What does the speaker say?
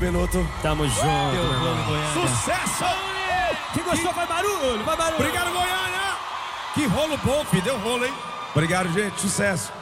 Benuto. Tamo junto, meu irmão. Sucesso! Quem gostou, vai barulho, vai barulho. Obrigado, Goiânia! Que rolo bom, filho. Deu rolo, hein? Obrigado, gente. Sucesso.